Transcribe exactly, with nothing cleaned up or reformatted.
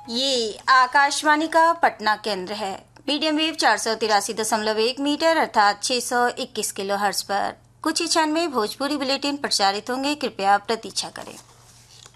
ये आकाशवाणी का पटना केंद्र है। मीडियम वेव चार सौ तिरासी दशमलव एक मीटर अर्थात छह सौ इक्कीस किलो हर्ट्ज पर कुछ ही क्षण में भोजपुरी बुलेटिन प्रसारित होंगे। कृपया प्रतीक्षा करें।